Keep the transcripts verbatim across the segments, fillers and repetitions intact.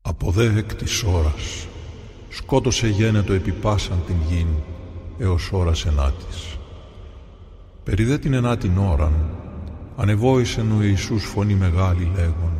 Από δε εκ της ώρας σκότωσε γένετο επί πάσαν την γην έως ώρας ενάτης. Περί δε την ενάτην ώραν ανεβόησεν ο Ιησούς φωνή μεγάλη λέγον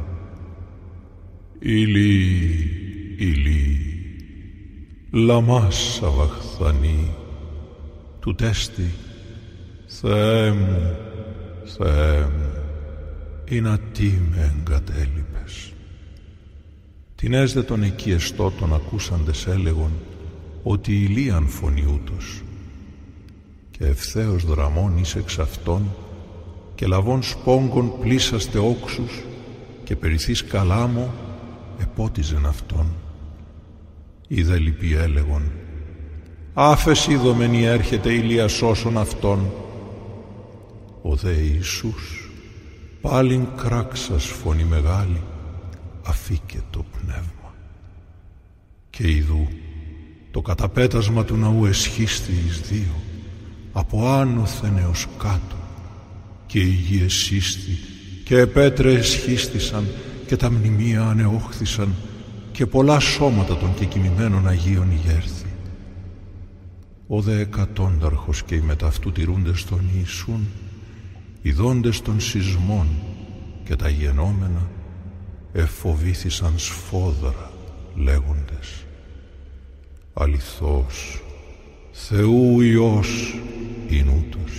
«Ηλί, ηλί, λαμά σαβαχθανί, του τέστη, Θεέ μου, Θεέ μου, εινά τι με εγκατέλειπες». Την έσδε των εκεί εστώτων ακούσαντες έλεγον ότι ηλίαν φωνή ούτως. Και ευθέως δραμών εις εξ αυτών και λαβών σπόγκων πλήσαστε όξους και περιθείς καλάμο επότιζεν αυτόν. Είδε λυπή έλεγον «Άφες είδομεν έρχεται ηλία σώσον αυτόν». Ο δε Ιησούς πάλιν κράξας φωνή μεγάλη αφήκε το πνεύμα. Και ιδού το καταπέτασμα του ναού εσχίστη εις δύο από άνωθεν έως κάτω και η γη εσύστη και επέτρε εσχίστησαν και τα μνημεία ανεόχθησαν και πολλά σώματα των κεκοιμημένων Αγίων ηγέρθη. Ο δε εκατόνταρχος και οι μεταυτού τηρούντες των Ιησούν, ειδώντες των σεισμών και τα γενόμενα, εφοβήθησαν σφόδρα λέγοντες «Αληθώς, Θεού Υιός ειν ούτως».